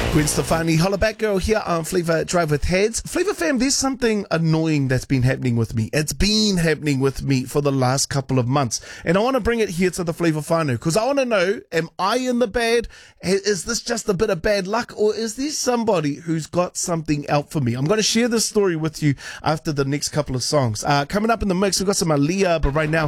Gwen Stefani, Holla Back Girl here on Flavor Drive with Heads. Flavor fam, there's something annoying that's been happening with me. It's been happening with me for the last couple of months. And I want to bring it here to the Flavor whānau because I want to know, am I in the bad? Is this just a bit of bad luck? Or is there somebody who's got something out for me? I'm going to share this story with you after the next couple of songs. Coming up in the mix, we've got some Aaliyah, but right now,